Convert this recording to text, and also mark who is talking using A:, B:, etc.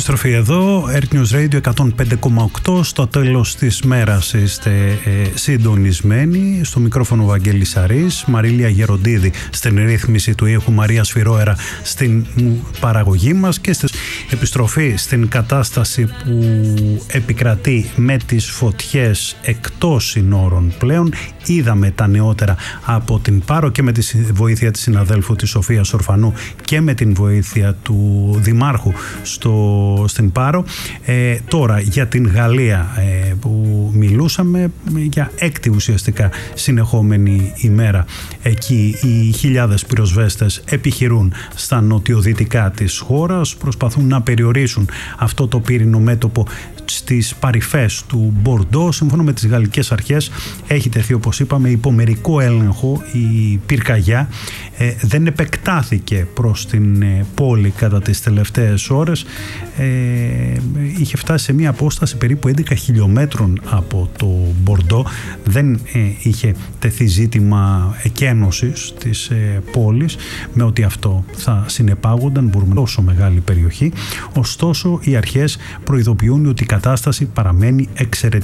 A: Επιστροφή εδώ, Earth News Radio 105,8. Στο τέλος της μέρας είστε συντονισμένοι. Στο μικρόφωνο Βαγγέλης Σαρής, Μαρίλια Γεροντίδη στην ρύθμιση του ήχου, Μαρία Σφυρόερα στην παραγωγή μας και στη επιστροφή στην κατάσταση που επικρατεί με τις φωτιές εκτός συνόρων πλέον. Είδαμε τα νεότερα από την Πάρο και με τη βοήθεια της συναδέλφου της Σοφίας Ορφανού και με την βοήθεια του Δημάρχου στην Πάρο. Τώρα για την Γαλλία που μιλούσαμε, για έκτη ουσιαστικά συνεχόμενη ημέρα. Εκεί οι χιλιάδες πυροσβέστες επιχειρούν στα νοτιοδυτικά της χώρας, προσπαθούν να περιορίσουν αυτό το πύρινο μέτωπο στις παρυφές του Μπορντό. Σύμφωνα με τις γαλλικές αρχές έχει τεθεί, όπως είπαμε, υπομερικό έλεγχο η πυρκαγιά. Δεν επεκτάθηκε προς την πόλη κατά τις τελευταίες ώρες. Είχε φτάσει σε μια απόσταση περίπου 11 χιλιόμετρων από το Μπορντό. Δεν είχε τεθεί ζήτημα εκένωσης της πόλης, με ότι αυτό θα συνεπάγονταν, μπορούμε τόσο μεγάλη περιοχή. Ωστόσο οι αρχές προειδοποιούν ότι η κατάσταση παραμένει εξαιρετική.